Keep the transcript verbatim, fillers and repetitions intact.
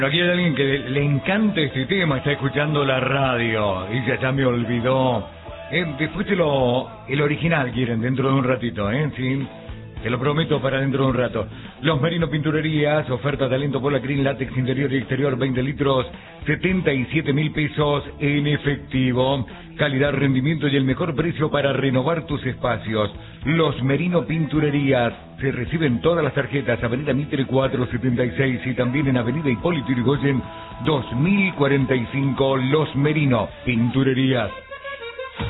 Aquí hay alguien que le, le encanta este tema, está escuchando la radio y ya, ya me olvidó. Eh, después te lo, el original quieren dentro de un ratito, ¿eh? Sí, te lo prometo para dentro de un rato. Los Merino Pinturerías, oferta talento por la Crin Látex interior y exterior, veinte litros, setenta y siete mil pesos en efectivo. Calidad, rendimiento y el mejor precio para renovar tus espacios. Los Merino Pinturerías. Se reciben todas las tarjetas. Avenida Mitre cuatrocientos setenta y seis y también en Avenida Hipólito Yrigoyen dos mil cuarenta y cinco. Los Merino Pinturerías.